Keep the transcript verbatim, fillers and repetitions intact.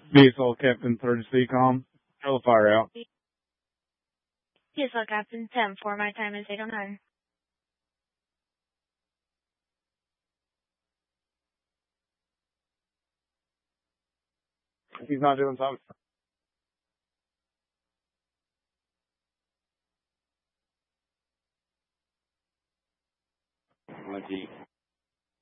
B S L Captain third C com. Tell the fire out. B S L Captain ten four, my time is eight oh nine. He's not doing something. Lucky.